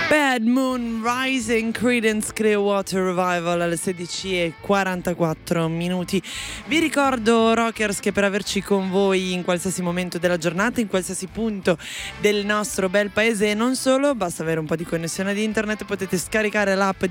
Bad Moon Rising, Creedence Clearwater Revival alle 16:44. Vi ricordo, rockers, che per averci con voi in qualsiasi momento della giornata, in qualsiasi punto del nostro bel paese e non solo, basta avere un po' di connessione ad internet, potete scaricare l'app